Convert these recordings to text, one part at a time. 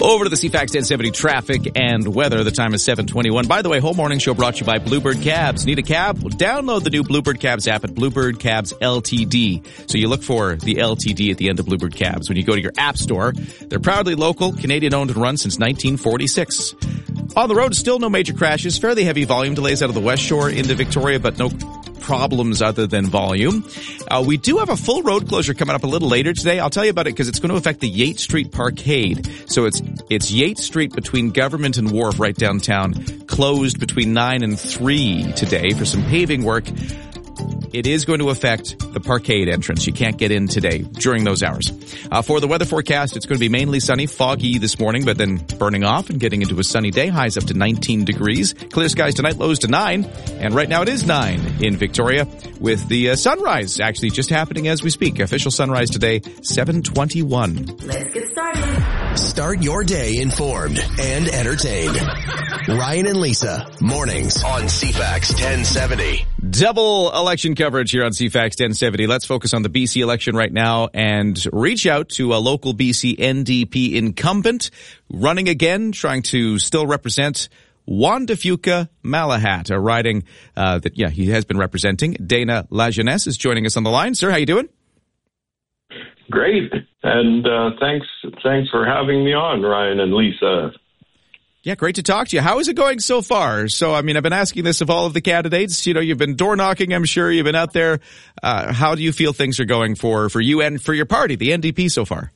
Over to the CFAX 1070 traffic and weather. The time is 7:21. By the way, whole morning show brought to you by Bluebird Cabs. Need a cab? Well, download the new Bluebird Cabs app at Bluebird Cabs LTD. So you look for the LTD at the end of Bluebird Cabs. When you go to your app store, they're proudly local, Canadian owned and run since 1946. On the road, still no major crashes. Fairly heavy volume delays out of the West Shore into Victoria, but no problems other than volume. We do have a full road closure coming up a little later today. I'll tell you about it because it's going to affect the Yates Street Parkade. So it's Yates Street between Government and Wharf right downtown, closed between 9 and 3 today for some paving work. It is going to affect the Parkade entrance. You can't get in today during those hours. For the weather forecast, it's going to be mainly sunny, foggy this morning, but then burning off and getting into a sunny day. Highs up to 19 degrees. Clear skies tonight, lows to 9. And right now it is 9 in Victoria with the sunrise actually just happening as we speak. Official sunrise today, 7:21. Let's get started. Start your day informed and entertained. Ryan and Lisa, mornings on CFAX 1070. Double election coverage here on CFAX 1070. Let's focus on the BC election right now and reach out to a local BC NDP incumbent running again, trying to still represent Juan de Fuca Malahat, a riding he has been representing. Dana Lajeunesse is joining us on the line. Sir, how you doing? Great, and thanks for having me on, Ryan and Lisa. Yeah, great to talk to you. How is it going so far? So, I've been asking this of all of the candidates. You've been door knocking, I'm sure. You've been out there. How do you feel things are going for you and for your party, the NDP, so far?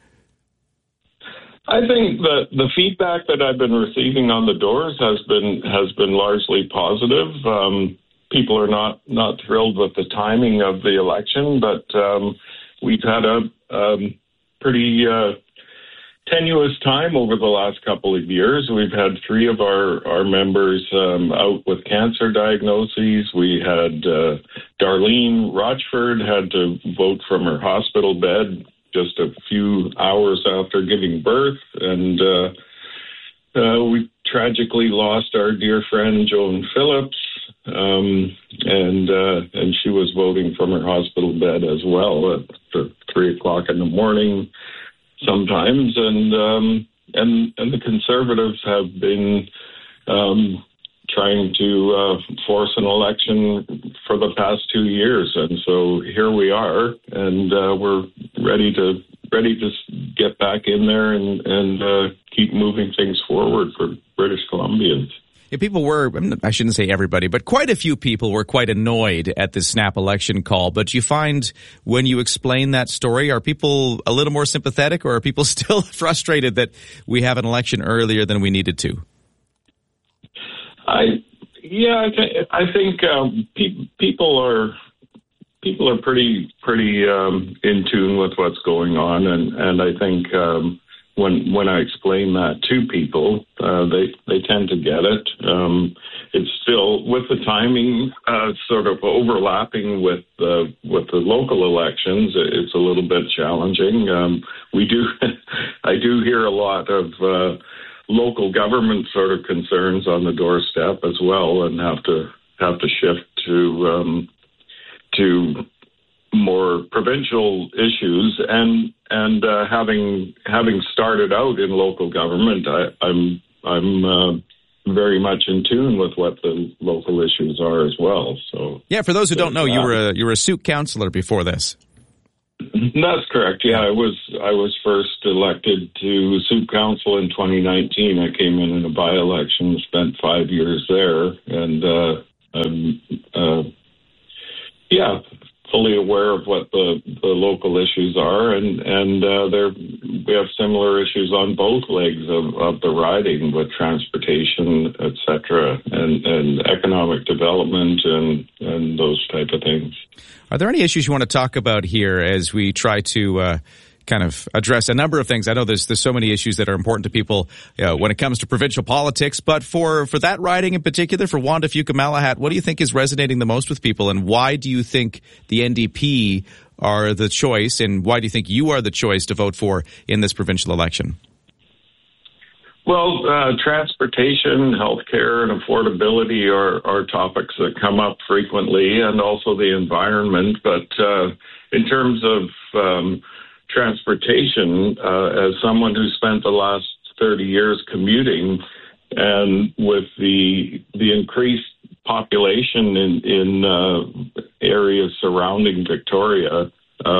I think that the feedback that I've been receiving on the doors has been largely positive. People are not thrilled with the timing of the election, but we've had a pretty tenuous time over the last couple of years. We've had 3 of our members out with cancer diagnoses. We had Darlene Rochford had to vote from her hospital bed just a few hours after giving birth, and we tragically lost our dear friend Joan Phillips, and she was voting from her hospital bed as well at 3 o'clock in the morning sometimes, and the Conservatives have been trying to force an election for the past 2 years, and so here we are, and we're ready to get back in there and keep moving things forward for British Columbians. Yeah, people were, I shouldn't say everybody, but quite a few people were quite annoyed at the snap election call. But you find when you explain that story, are people a little more sympathetic, or are people still frustrated that we have an election earlier than we needed to? I think people are pretty in tune with what's going on, and I think when I explain that to people, they tend to get it. It's still, with the timing sort of overlapping with the local elections, it's a little bit challenging. I do hear a lot of local government sort of concerns on the doorstep as well, and have to shift to more provincial issues, and having started out in local government, I'm very much in tune with what the local issues are as well. So yeah, for those who don't know, you were a Sooke councillor before this. That's correct. Yeah, I was first elected to Sooke Council in 2019. I came in a by-election, spent 5 years there, and fully aware of what the local issues are, and we have similar issues on both legs of the riding, with transportation, etc., and economic development and those type of things. Are there any issues you want to talk about here as we try to kind of address a number of things? I know there's so many issues that are important to people when it comes to provincial politics, but for that riding in particular, for Juan de Fuca Malahat, what do you think is resonating the most with people, and why do you think the NDP are the choice, and why do you think you are the choice to vote for in this provincial election? Well, transportation, healthcare, and affordability are topics that come up frequently, and also the environment. But in terms of transportation, as someone who spent the last 30 years commuting, and with the increased population in areas surrounding Victoria,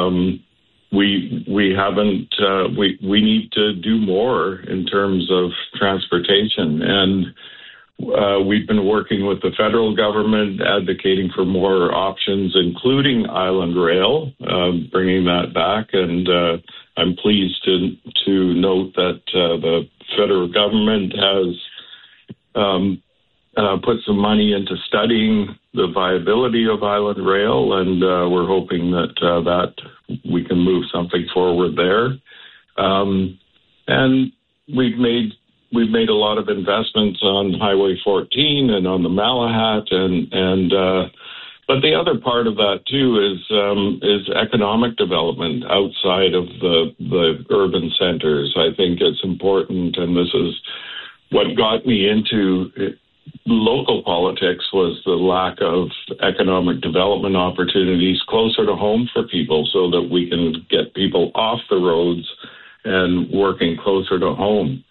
we haven't. We need to do more in terms of transportation, and we've been working with the federal government, advocating for more options, including Island Rail, bringing that back. And I'm pleased to note that the federal government has put some money into studying the viability of Island Rail, and we're hoping that we can move something forward there. And we've made a lot of investments on Highway 14 and on the Malahat, and but the other part of that too is economic development outside of the urban centers. I think it's important, and this is what got me into local politics, was the lack of economic development opportunities closer to home for people, so that we can get people off the roads and working closer to home.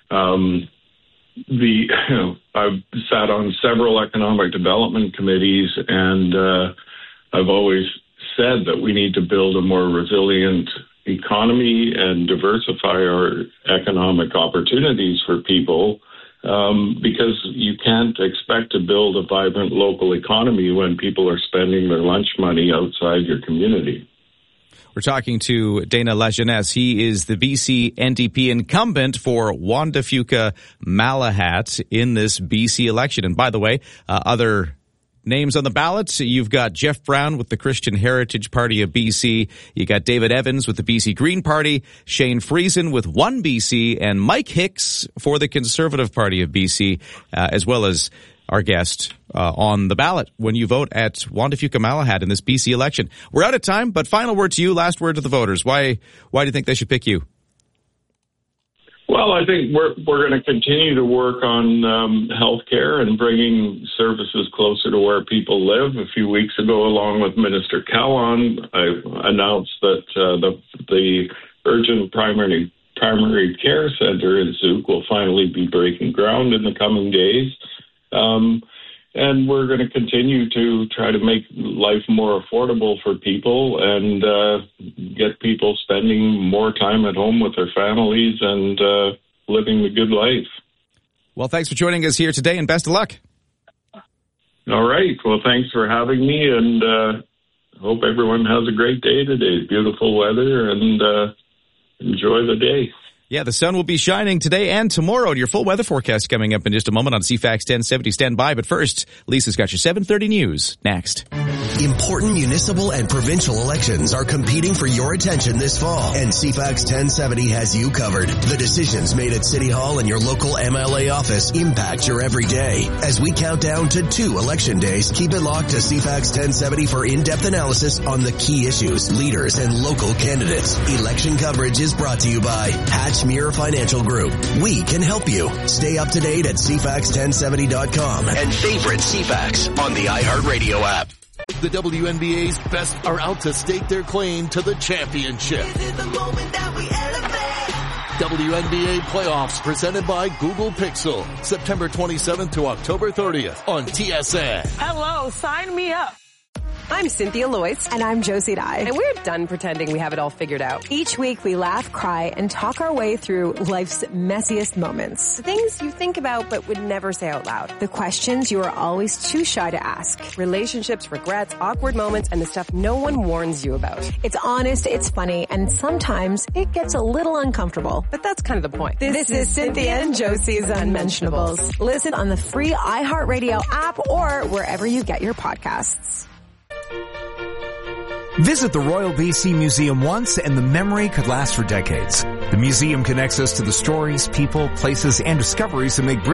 I've sat on several economic development committees, and I've always said that we need to build a more resilient economy and diversify our economic opportunities for people, because you can't expect to build a vibrant local economy when people are spending their lunch money outside your community. We're talking to Dana Lajeunesse. He is the BC NDP incumbent for Juan de Fuca Malahat in this BC election. And by the way, other names on the ballot, you've got Jeff Brown with the Christian Heritage Party of BC. You got David Evans with the BC Green Party, Shane Friesen with One BC, and Mike Hicks for the Conservative Party of BC, as well as our guest on the ballot when you vote at Juan de Fuca Malahat in this BC election. We're out of time, but final word to you, last word to the voters. Why do you think they should pick you? Well, I think we're going to continue to work on healthcare and bringing services closer to where people live. A few weeks ago, along with Minister Callon, I announced that the urgent primary care center in Zug will finally be breaking ground in the coming days. And we're going to continue to try to make life more affordable for people and get people spending more time at home with their families and living the good life. Well, thanks for joining us here today, and best of luck. All right. Well, thanks for having me, and hope everyone has a great day today. Beautiful weather, and enjoy the day. Yeah, the sun will be shining today and tomorrow. Your full weather forecast coming up in just a moment on CFAX 1070. Stand by. But first, Lisa's got your 7:30 news next. Important municipal and provincial elections are competing for your attention this fall, and CFAX 1070 has you covered. The decisions made at City Hall and your local MLA office impact your everyday. As we count down to 2 election days, keep it locked to CFAX 1070 for in-depth analysis on the key issues, leaders, and local candidates. Election coverage is brought to you by Hatchmere Financial Group. We can help you. Stay up to date at CFAX1070.com and favorite CFAX on the iHeartRadio app. The WNBA's best are out to stake their claim to the championship. WNBA playoffs presented by Google Pixel, September 27th to October 30th on TSN. Hello, sign me up. I'm Cynthia Loyce. And I'm Josie Dye. And we're done pretending we have it all figured out. Each week we laugh, cry, and talk our way through life's messiest moments. The things you think about but would never say out loud. The questions you are always too shy to ask. Relationships, regrets, awkward moments, and the stuff no one warns you about. It's honest, it's funny, and sometimes it gets a little uncomfortable. But that's kind of the point. This is Cynthia and Josie's Unmentionables. Listen on the free iHeartRadio app or wherever you get your podcasts. Visit the Royal BC Museum once and the memory could last for decades. The museum connects us to the stories, people, places, and discoveries that make